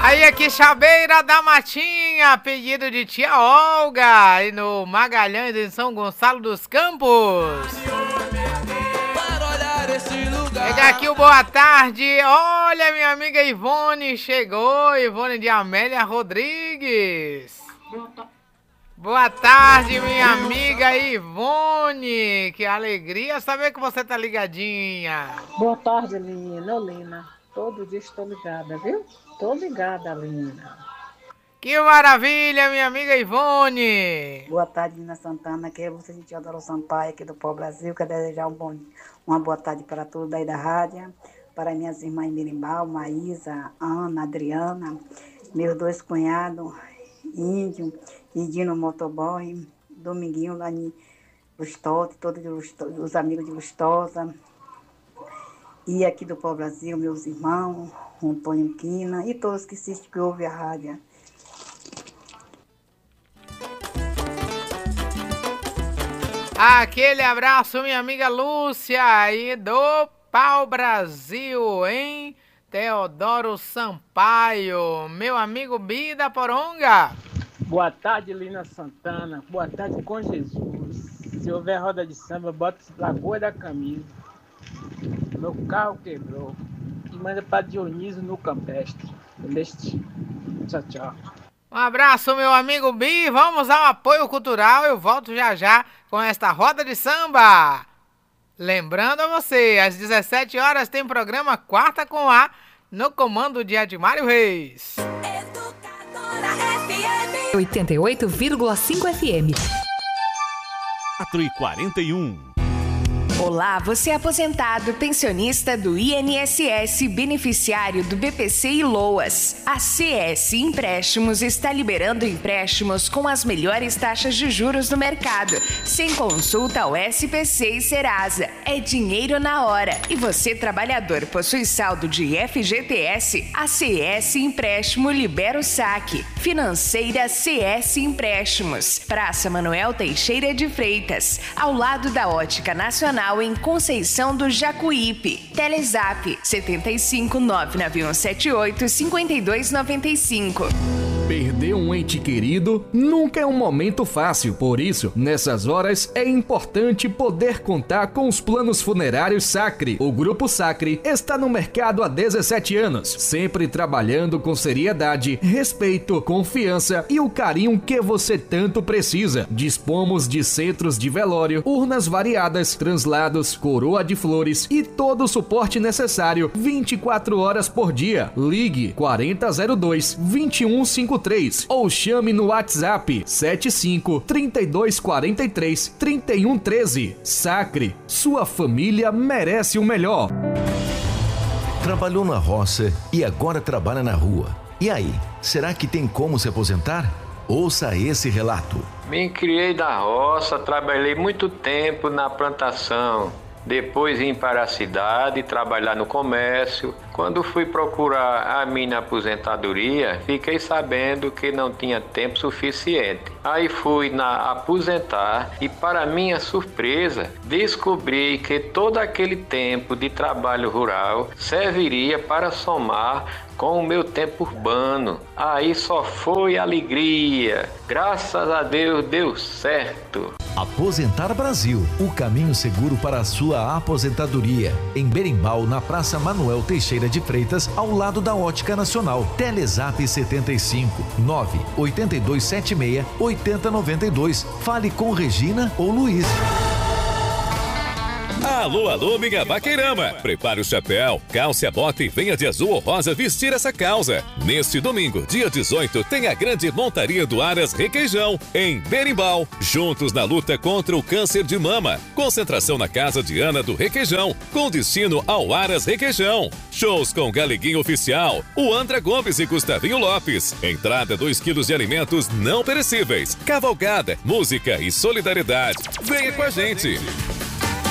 Aí aqui, Chabeira da Matinha, pedido de tia Olga, e no Magalhães, em São Gonçalo dos Campos. Pega aqui o boa tarde. Olha, minha amiga Ivone chegou, Ivone de Amélia Rodrigues. Boa tarde, minha amiga Ivone. Que alegria saber que você tá ligadinha. Boa tarde, Lina. Ô, Lina, todo dia estou ligada, viu? Tô ligada, Lina. Que maravilha, minha amiga Ivone. Boa tarde, Lina Santana. Aqui é você, gente Teodoro Sampaio, aqui do Pó Brasil. Quero desejar uma boa tarde para todos aí da rádio. Para minhas irmãs Mirimbal, Maísa, Ana, Adriana. Meus dois cunhados, Índio e Dino Motoboy. Dominguinho lá em Lustosa, todos os amigos de Lustosa. E aqui do Pó Brasil, meus irmãos, Antônio Quina e todos que ouvem a rádio. Aquele abraço, minha amiga Lúcia, aí do Pau Brasil, hein? Teodoro Sampaio, meu amigo Bida Poronga. Boa tarde, Lina Santana. Boa tarde com Jesus. Se houver roda de samba, bota Lagoa da Camisa. Meu carro quebrou. E manda para Dionísio no Campestre. Tchau, tchau. Um abraço, meu amigo Bi. Vamos ao apoio cultural. Eu volto já já com esta roda de samba. Lembrando a você, às 17 horas tem programa Quarta com A no comando de Admário Reis. Educadora FM 88,5 FM. 4h41. Olá, você é aposentado, pensionista do INSS, beneficiário do BPC e LOAS. A CS Empréstimos está liberando empréstimos com as melhores taxas de juros do mercado, sem consulta ao SPC e Serasa. É dinheiro na hora. E você, trabalhador, possui saldo de FGTS? A CS Empréstimo libera o saque. Financeira CS Empréstimos. Praça Manuel Teixeira de Freitas, ao lado da Ótica Nacional, em Conceição do Jacuípe. Telezap 75 99178 5295. Perder um ente querido nunca é um momento fácil, por isso, nessas horas é importante poder contar com os planos funerários Sacre. O Grupo Sacre está no mercado há 17 anos, sempre trabalhando com seriedade, respeito, confiança e o carinho que você tanto precisa. Dispomos de centros de velório, urnas variadas, translados, coroa de flores e todo o suporte necessário 24 horas por dia. Ligue 4002-2153 ou chame no WhatsApp 75 3243 3113. Sacre, sua família merece o melhor. Trabalhou na roça e agora trabalha na rua. E aí, será que tem como se aposentar? Ouça esse relato. Me criei da roça, trabalhei muito tempo na plantação. Depois vim para a cidade trabalhar no comércio. Quando fui procurar a minha aposentadoria, fiquei sabendo que não tinha tempo suficiente. Aí fui na aposentar e, para minha surpresa, descobri que todo aquele tempo de trabalho rural serviria para somar com o meu tempo urbano. Aí só foi alegria. Graças a Deus deu certo. Aposentar Brasil, o caminho seguro para a sua aposentadoria. Em Berimbau, na Praça Manuel Teixeira de Freitas, ao lado da Ótica Nacional. Telezap 75 98276 8092. Fale com Regina ou Luiz. Alô, alô, minha vaqueirama! Prepare o chapéu, calce a bota e venha de azul ou rosa vestir essa causa. Neste domingo, dia 18, tem a grande montaria do Aras Requeijão, em Berimbau. Juntos na luta contra o câncer de mama. Concentração na casa de Ana do Requeijão, com destino ao Aras Requeijão. Shows com Galeguinho Oficial, o Andra Gomes e Gustavinho Lopes. Entrada 2 quilos de alimentos não perecíveis. Cavalgada, música e solidariedade. Venha com a gente!